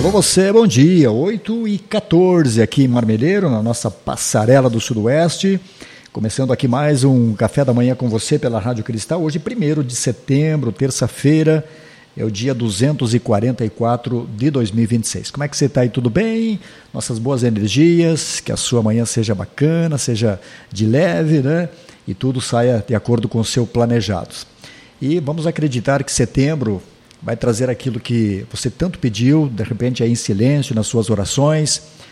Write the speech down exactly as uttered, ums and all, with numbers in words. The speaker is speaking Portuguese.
Alô você, bom dia, oito e quatorze aqui em Marmeleiro, na nossa passarela do Sudoeste, começando aqui mais um Café da Manhã com você pela Rádio Cristal, hoje primeiro de setembro, terça-feira, é o dia duzentos e quarenta e quatro de dois mil e vinte e seis. Como é que você está aí, tudo bem? Nossas boas energias, que a sua manhã seja bacana, seja de leve, né? E tudo saia de acordo com o seu planejado. E vamos acreditar que setembro vai trazer aquilo que você tanto pediu, de repente aí em silêncio, nas suas orações,